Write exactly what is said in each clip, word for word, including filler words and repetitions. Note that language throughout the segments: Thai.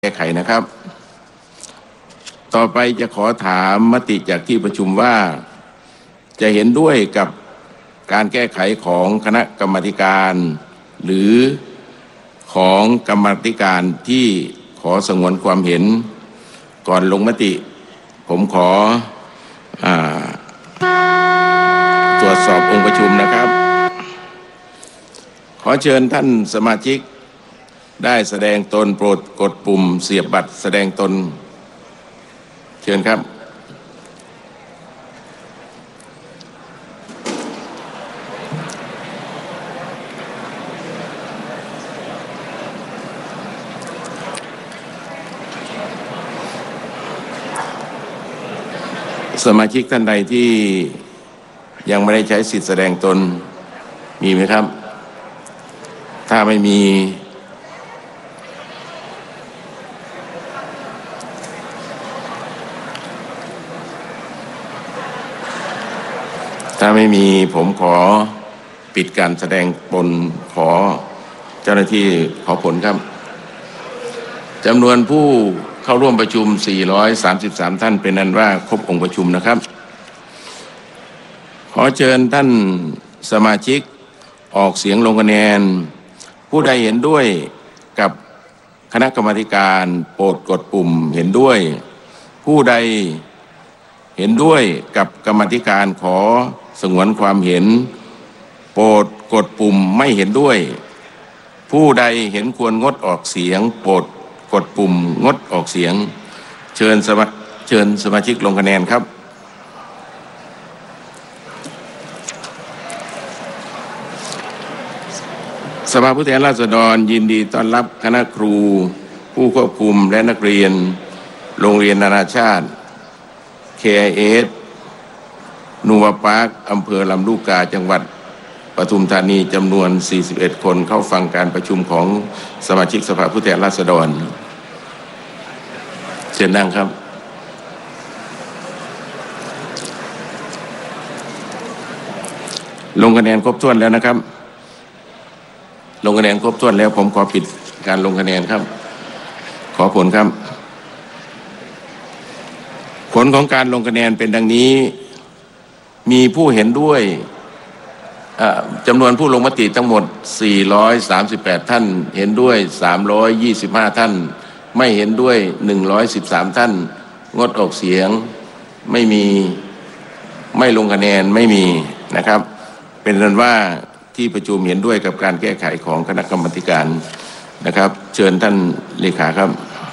แก้ไขนะครับต่อไปจะขอถามมติจากที่ประชุมว่าจะเห็นด้วยกับการแก้ไขของคณะกรรมาการหรือของกรรมาการที่ขอสงวนความเห็นก่อนลงมติผมขออ่าตรวจสอบองค์ประชุมนะครับขอเชิญท่านสมาชิกได้แสดงตนโปรดกดปุ่มเสียบบัตรแสดงตนเชิญครับสมาชิกท่านใดที่ยังไม่ได้ใช้สิทธิแสดงตนมีไหมครับถ้าไม่มีถ้าไม่มีผมขอปิดการแสดงตนขอเจ้าหน้าที่ขอผลครับจำนวนผู้เข้าร่วมประชุมสี่ร้อยสามสิบสามท่านเป็นนั้นว่าครบองค์ประชุมนะครับขอเชิญท่านสมาชิกออกเสียงลงคะแนนผู้ใดเห็นด้วยกับคณะกรรมาการโปรดกดปุ่มเห็นด้วยผู้ใดเห็นด้วยกับกรรมาการขอสงวนความเห็นโปรดกดปุ่มไม่เห็นด้วยผู้ใดเห็นควรงดออกเสียงโปรดกดปุ่มงดออกเสียงเชิญสมาเชิญสมาชิกลงคะแนนครับสภาผู้แทนราษฎรยินดีต้อนรับคณะครูผู้ควบคุมและนักเรียนโรงเรียนนานาชาติ เค ไอ เอส นูวาปาร์คอำเภอลำลูกกาจังหวัดปทุมธานีจำนวนสี่สิบเอ็ดคนเข้าฟังการประชุมของสมาชิกสภาผู้แทนราษฎรเชิญนั่งครับลงคะแนนครบถ้วนแล้วนะครับลงคะแนนครบถ้วนแล้วผมขอปิดการลงคะแนนครับขอผลครับผลของการลงคะแนนเป็นดังนี้มีผู้เห็นด้วยจำนวนผู้ลงมติทั้งหมดสี่ร้อยสามสิบแปดท่านเห็นด้วยสามร้อยยี่สิบห้าท่านไม่เห็นด้วยหนึ่งร้อยสิบสามท่านงดออกเสียงไม่มีไม่ลงคะแนนไม่มีนะครับเป็นนั้นว่าที่ประชุมเห็นด้วยกับการแก้ไขของคณะกรรมาการนะครับเชิญท่านเลขาครับ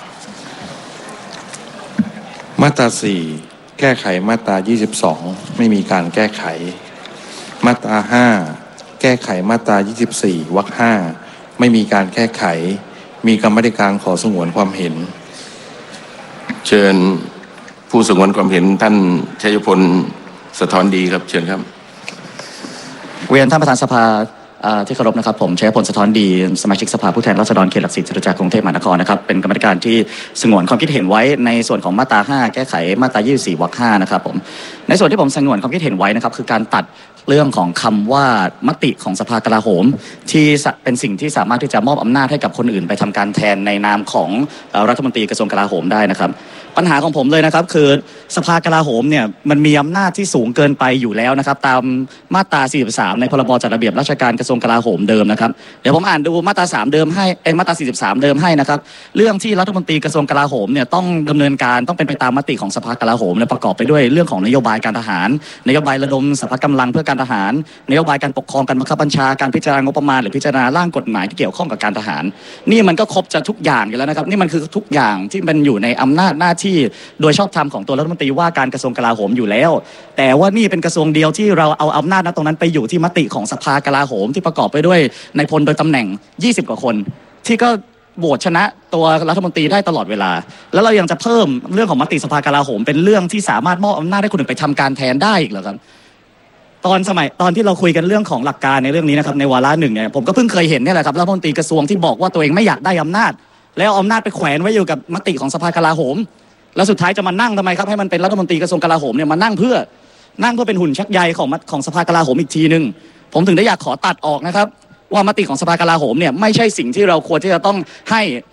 มาตราสี่แก้ไขมาตรายี่สิบสองไม่มีการแก้ไขมาตราห้าแก้ไขมาตรายี่สิบสี่วรรคห้าไม่มีการแก้ไขมีกรรมาธิการขอสงวนความเห็นเชิญผู้สงวนความเห็นท่านชัยพลสะท้อนดีครับเชิญครับเรียนท่านประธานสภาที่เคารพนะครับผมชัยพลสะท้อนดีสมาชิกสภาผู้แทนราษฎรเขตหลักสี่จตุจักรกรุงเทพมหานครนะครับเป็นกรรมการที่สงวนความคิดเห็นไว้ในส่วนของมาตราห้าแก้ไขมาตรายี่สิบสี่วรรคห้านะครับผมในส่วนที่ผมสงวนความคิดเห็นไว้นะครับคือการตัดเรื่องของคำว่ามติของสภากลาโหมที่เป็นสิ่งที่สามารถที่จะมอบอำนาจให้กับคนอื่นไปทำการแทนในนามของรัฐมนตรีกระทรวงกลาโหมได้นะครับปัญหาของผมเลยนะครับคือสภากลาโหมเนี่ยมันมีอำนาจที่สูงเกินไปอยู่แล้วนะครับตามมาตราสี่สิบสามในพรบจัดระเบียบราชการกระทรวงกลาโหมเดิมนะครับเดี๋ยวผมอ่านดูมาตราสามเดิมให้เอ้มาตราสี่สิบสามเดิมให้นะครับเรื่องที่รัฐมนตรีกระทรวงกลาโหมเนี่ยต้องดำเนินการต้องเป็นไปตามมติของสภากลาโหมและประกอบไปด้วยเรื่องของนโยบายการทหารนโยบายระดมสรรพกำลังเพื่อการทหารนโยบายการปกครองการบังคับบัญชาการพิจารณางบประมาณหรือพิจารณาร่างกฎหมายที่เกี่ยวข้องกับการทหารนี่มันก็ครบจะทุกอย่างอยู่แล้วนะครับนี่มันคือทุกอย่างที่มันอยู่ในอำนาจหน้าที่โดยชอบธรรมของตัวรัฐมนตรีว่าการกระทรวงกลาโหมอยู่แล้วแต่ว่านี่เป็นกระทรวงเดียวที่เราเอาอำนาจณตรงนั้นไปอยู่ที่มติของสภากลาโหมที่ประกอบไปด้วยนายพลโดยตำแหน่งยี่สิบกว่าคนที่ก็โหวตชนะตัวรัฐมนตรีได้ตลอดเวลาแล้วเรายังจะเพิ่มเรื่องของมติสภากลาโหมเป็นเรื่องที่สามารถมอบอำนาจให้คนอื่นไปทำการแทนได้อีกเหรอครับตอนสมัยตอนที่เราคุยกันเรื่องของหลักการในเรื่องนี้นะครับในวาระหนึ่งเนี่ยผมก็เพิ่งเคยเห็นเนี่ยแหละครับรัฐมนตรีกระทรวงที่บอกว่าตัวเองไม่อยากได้อำนาจแล้วเอาอำนาจไปแขวนไว้อยู่กับมติของสภากลาโหมแล้วสุดท้ายจะมานั่งทำไมครับให้มันเป็นรัฐมนตรีกระทรวงกลาโหมเนี่ยมานั่งเพื่อนั่งเพื่อเป็นหุ่นชักใยของของสภากลาโหมอีกทีนึงผมถึงได้อยากขอตัดออกนะครับว่ามติของสภากลาโหมเนี่ยไม่ใช่สิ่งที่เราควรที่จะต้องให้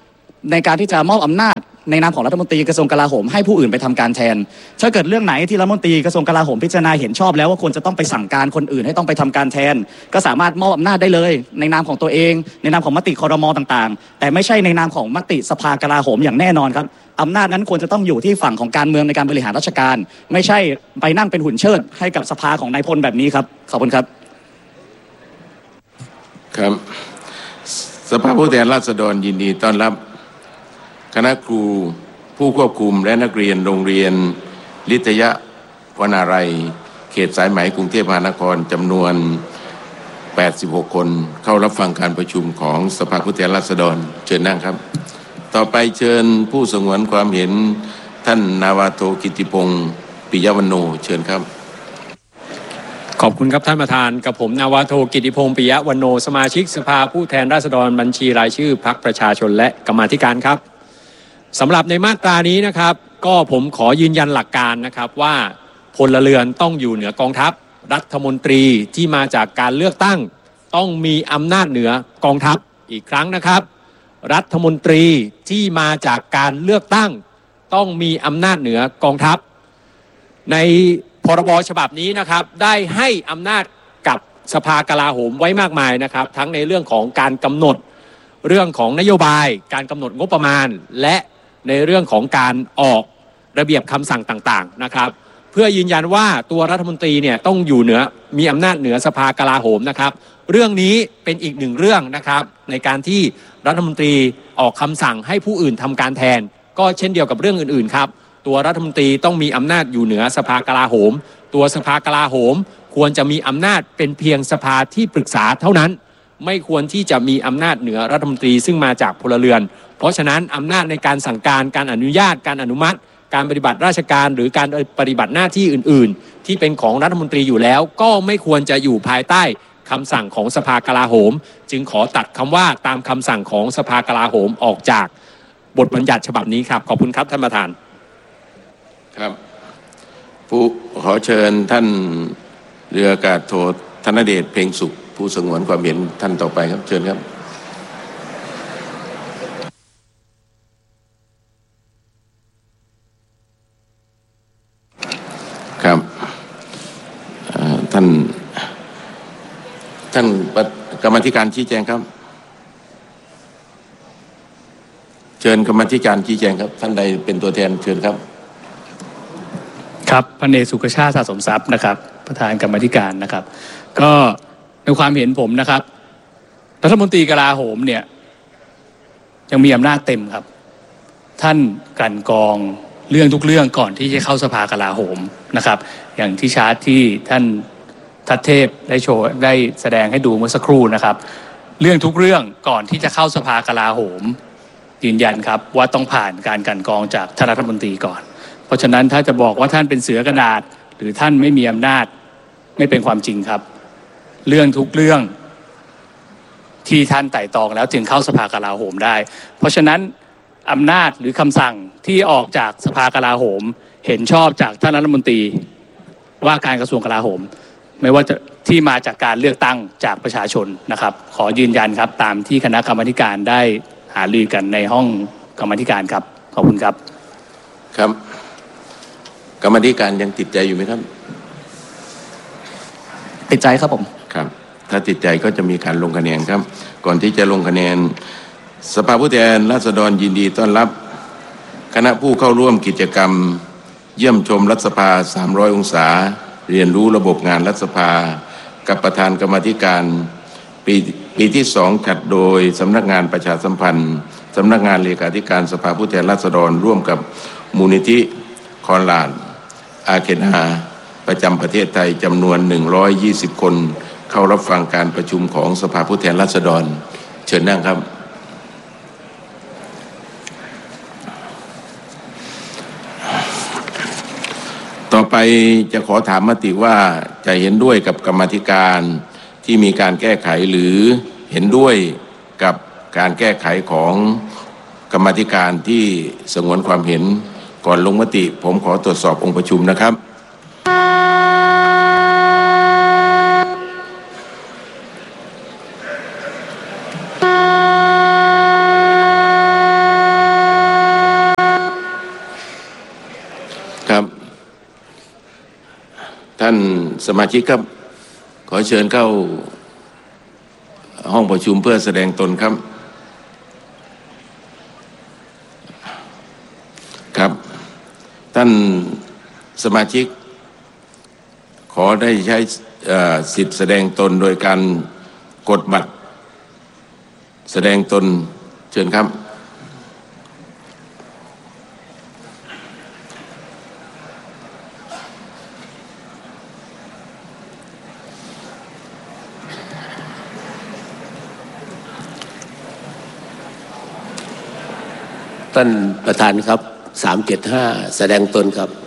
ในการที่จะมอบอำนาจในนามของรัฐมนตรีกระทรวงกลาโหมให้ผู้อื่นไปทำการแทนถ้าเกิดเรื่องไหนที่รัฐมนตรีกระทรวงกลาโหมพิจารณาเห็นชอบแล้วว่าควรจะต้องไปสั่งการคนอื่นให้ต้องไปทำการแทนก็สามารถมอบอำนาจได้เลยในนามของตัวเองในนามของมติครม.ต่างๆแต่ไม่ใช่ในนามของมติสภากลาโหมอย่างแน่นอนครับอำนาจนั้นควรจะต้องอยู่ที่ฝั่งของการเมืองในการบริหารราชการไม่ใช่ไปนั่งเป็นหุ่นเชิดให้กับสภาของนายพลแบบนี้ครับขอบคุณครับครับสภาผู้แทนราษฎรยินดีต้อนรับคณะครูผู้ควบคุมและนักเรียนโรงเรียนลิทยวนารายเขตสายไหมกรุงเทพมหานครจำนวนแปดสิบหกคนเข้ารับฟังการประชุมของสภาผู้แทนราษฎรเชิญนั่งครับต่อไปเชิญผู้สงวนความเห็นท่านนาวาโทกิติพงศ์ปิยวโนเชิญครับขอบคุณครับท่านประธานกับผมนาวาโทกิติพงศ์ปิยวโนสมาชิกสภาผู้แทนราษฎรบัญชีรายชื่อพรรคประชาชนและกรรมาธิการครับสำหรับในมาตรานี้นะครับก็ผมขอยืนยันหลักการนะครับว่าพลเรือนต้องอยู่เหนือกองทัพรัฐมนตรีที่มาจากการเลือกตั้งต้องมีอำนาจเหนือกองทัพอีกครั้งนะครับรัฐมนตรีที่มาจากการเลือกตั้งต้องมีอำนาจเหนือกองทัพในพรบฉบับนี้นะครับได้ให้อำนาจกับสภากลาโหมไว้มากมายนะครับทั้งในเรื่องของการกำหนดเรื่องของนโยบายการกำหนดงบประมาณและในเรื่องของการออกระเบียบคำสั่งต่างๆนะครับเพื่อยืนยันว่าตัวรัฐมนตรีเนี่ยต้องอยู่เหนือมีอำนาจเหนือสภากลาโหมนะครับเรื่องนี้เป็นอีกหนึ่งเรื่องนะครับในการที่รัฐมนตรีออกคำสั่งให้ผู้อื่นทำการแทนก็เช่นเดียวกับเรื่องอื่นๆครับตัวรัฐมนตรีต้องมีอำนาจอยู่เหนือสภากลาโหมตัวสภากลาโหมควรจะมีอำนาจเป็นเพียงสภาที่ปรึกษาเท่านั้นไม่ควรที่จะมีอำนาจเหนือรัฐมนตรีซึ่งมาจากพลเรือนเพราะฉะนั้นอำนาจในการสั่งการการอนุญาตการอนุมัติการปฏิบัติราชการหรือการปฏิบัติหน้าที่อื่นๆที่เป็นของรัฐมนตรีอยู่แล้วก็ไม่ควรจะอยู่ภายใต้คำสั่งของสภากลาโหมจึงขอตัดคำว่าตามคำสั่งของสภากลาโหมออกจากบทบัญญัติฉบับนี้ครับขอบคุณครับท่านประธานครับผู้ขอเชิญท่านเรืออากาศโทธนเดชเพ็งสุขผู้สงวนความเห็นท่านต่อไปครับเชิญครับครับท่านท่านกรรมาธิการชี้แจงครับเชิญกรรมาธิการชี้แจงครับท่านใดเป็นตัวแทนเชิญครับครับพันเอกสุขชาติสะสมทรัพย์นะครับประธานกรรมาธิการนะครับก็ในความเห็นผมนะครับรัฐมนตรีกลาโหมเนี่ยยังมีอำนาจเต็มครับท่านกลั่นกรองเรื่องทุกเรื่องก่อนที่จะเข้าสภากลาโหมนะครับอย่างที่ชาร์ตที่ท่านทัศเทพได้โชว์ได้แสดงให้ดูเมื่อสักครู่นะครับเรื่องทุกเรื่องก่อนที่จะเข้าสภากลาโหมยืนยันครับว่าต้องผ่านการกลั่นกรองจากท่านรัฐมนตรีก่อนเพราะฉะนั้นถ้าจะบอกว่าท่านเป็นเสือกระดาษหรือท่านไม่มีอำนาจไม่เป็นความจริงครับเรื่องทุกเรื่องที่ท่านไต่ตองแล้วจึงเข้าสภากลาโหมได้เพราะฉะนั้นอำนาจหรือคำสั่งที่ออกจากสภากลาโหมเห็นชอบจากท่านรัฐมนตรีว่าการกระทรวงกลาโหมไม่ว่าจะที่มาจากการเลือกตั้งจากประชาชนนะครับขอยืนยันครับตามที่คณะกรรมาการได้หารือกันในห้องกรรมาการครับขอบคุณครับครับกรรมาธิการยังติดใจอยู่ไหมครับติดใจครับผมครับถ้าติดใจก็จะมีการลงคะแนนครับก่อนที่จะลงคะแนนสภาผู้แทนราษฎรยินดีต้อนรับคณะผู้เข้าร่วมกิจกรรมเยี่ยมชมรัฐสภาสามร้อยองศาเรียนรู้ระบบงานรัฐสภากับประธานกรรมาธิการปีปีที่สองจัดโดยสำนักงานประชาสัมพันธ์สำนักงานเลขาธิการสภาผู้แทนราษฎรร่วมกับมูลนิธิคอนลาดอาเคนาประจำประเทศไทยจำนวนหนึ่งร้อยยี่สิบคนเข้ารับฟังการประชุมของสภาผู้แทนราษฎรเชิญนั่งครับต่อไปจะขอถามมติว่าจะเห็นด้วยกับกรรมาธิการที่มีการแก้ไขหรือเห็นด้วยกับการแก้ไขของกรรมาธิการที่สงวนความเห็นก่อนลงมติผมขอตรวจสอบองค์ประชุมนะครับท่านสมาชิกครับขอเชิญเข้าห้องประชุมเพื่อแสดงตนครับครับท่านสมาชิกขอได้ใช้สิทธิ์แสดงตนโดยการกดบัตรแสดงตนเชิญครับท่านประธานครับสามเจ็ดห้าแสดงตนครับ